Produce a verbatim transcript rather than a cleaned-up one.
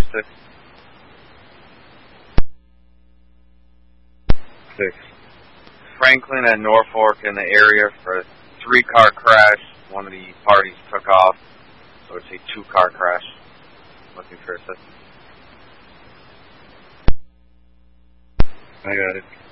six. Six. Franklin and Norfolk in the area for a three-car crash. One of the parties took off, so it's a two-car crash. Looking for assistance. I got it.